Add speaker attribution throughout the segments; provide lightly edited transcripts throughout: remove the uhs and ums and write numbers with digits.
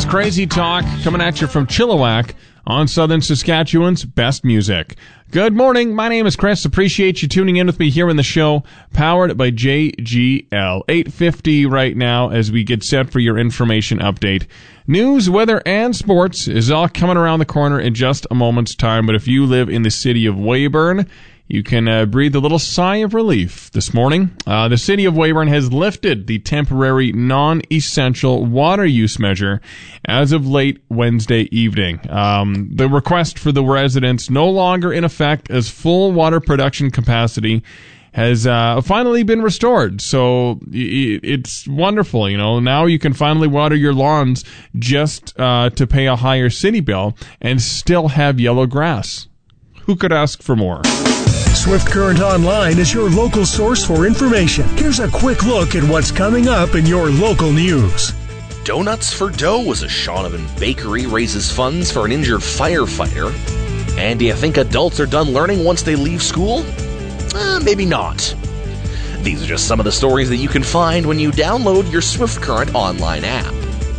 Speaker 1: is Crazy Talk coming at you from Chilliwack on Southern Saskatchewan's best music. Good morning. My name is Chris. Appreciate you tuning in with me here in the show, powered by JGL. 8:50 right now as we get set for your information update. News, weather, and sports is all coming around the corner in just a moment's time. But if you live in the city of Weyburn, you can breathe a little sigh of relief this morning. The city of Weyburn has lifted the temporary non-essential water use measure as of late Wednesday evening. The request for the residents no longer in effect as full water production capacity has finally been restored. So it's wonderful, you know. Now you can finally water your lawns just to pay a higher city bill and still have yellow grass. Who could ask for more?
Speaker 2: Swift Current Online is your local source for information. Here's a quick look at what's coming up in your local news.
Speaker 3: Donuts for Dough as a Shaunavon bakery raises funds for an injured firefighter. And do you think adults are done learning once they leave school? Maybe not. These are just some of the stories that you can find when you download your Swift Current Online app.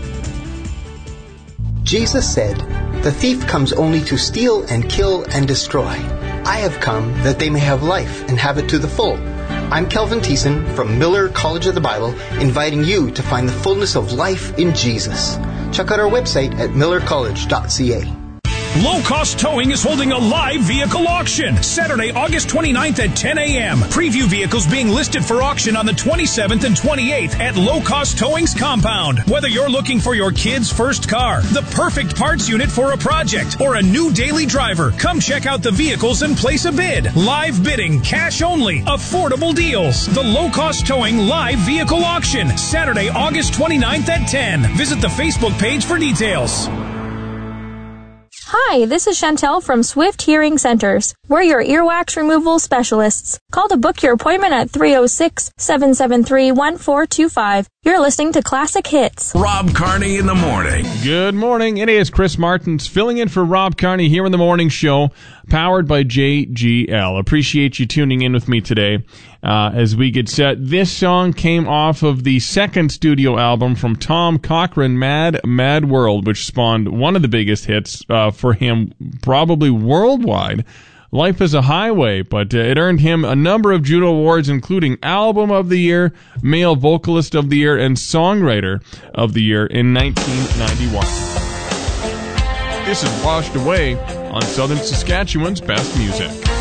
Speaker 4: Jesus said, "The thief comes only to steal and kill and destroy. I have come that they may have life and have it to the full." I'm Kelvin Thiessen from Miller College of the Bible, inviting you to find the fullness of life in Jesus. Check out our website at millercollege.ca.
Speaker 5: Low Cost Towing is holding a live vehicle auction Saturday, August 29th at 10 a.m. Preview vehicles being listed for auction on the 27th and 28th at Low Cost Towing's compound. Whether you're looking for your kid's first car, the perfect parts unit for a project, or a new daily driver, come check out the vehicles and place a bid. Live bidding, cash only, affordable deals. The Low Cost Towing live vehicle auction Saturday, August 29th at 10. Visit the Facebook page for details.
Speaker 6: Hi, this is Chantel from Swift Hearing Centers. We're your earwax removal specialists. Call to book your appointment at 306-773-1425. You're listening to Classic Hits.
Speaker 5: Rob Carney in the morning.
Speaker 1: Good morning. It is Chris Martins filling in for Rob Carney here in the morning show, powered by JGL. Appreciate you tuning in with me today as we get set. This song came off of the second studio album from Tom Cochrane, Mad Mad World, which spawned one of the biggest hits for him, probably worldwide. Life is a Highway, but it earned him a number of Juno Awards, including Album of the Year, Male Vocalist of the Year, and Songwriter of the Year in 1991. This is Washed Away on Southern Saskatchewan's best music.